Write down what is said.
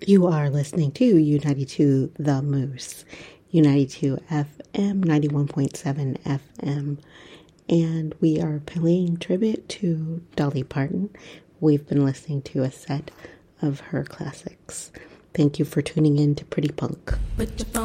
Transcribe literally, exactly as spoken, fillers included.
You are listening to U ninety-two The Moose, U ninety-two F M, ninety-one point seven F M, and we are paying tribute to Dolly Parton. We've been listening to a set of her classics. Thank you for tuning in to Pretty Punk.